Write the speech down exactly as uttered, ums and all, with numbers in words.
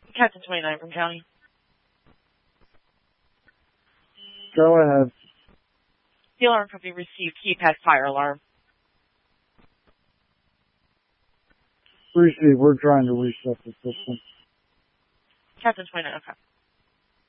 Captain twenty-nine from County. Go ahead. The alarm company received keypad fire alarm. Receive. We're trying to reset the system. Captain twenty-nine, okay.